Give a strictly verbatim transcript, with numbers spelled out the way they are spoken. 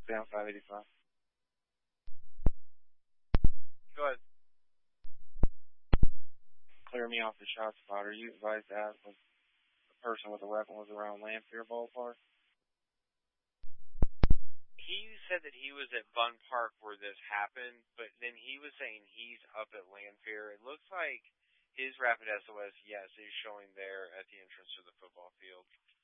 Down five eighty-five. Go ahead. Clear me off the shot spot. Are you advised to ask if the person with the weapon was around Lanphier Ballpark? He said that he was at Bunn Park where this happened, but then he was saying he's up at Lanphier. It looks like his rapid S O S, yes, is showing there at the entrance to the football field.